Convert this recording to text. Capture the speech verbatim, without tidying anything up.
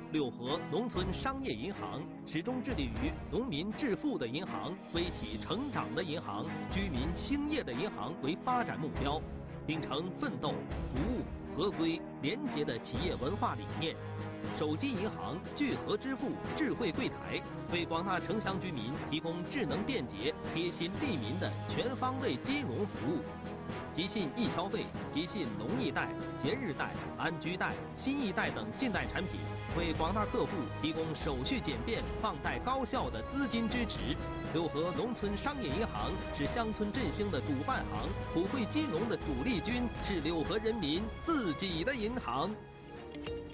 六合农村商业银行始终致力于农民致富的银行、微企成长的银行、居民兴业的银行为发展目标，秉承奋斗、服务、合规、廉洁的企业文化理念。手机银行聚合支付智慧柜台，为广大城乡居民提供智能便捷、贴心利民的全方位金融服务。即信易消费、即信农易贷、节日贷、安居贷、新易贷等信贷产品，为广大客户提供手续简便、放贷高效的资金支持。六合农村商业银行是乡村振兴的主办行，普惠金融的主力军，是六合人民自己的银行。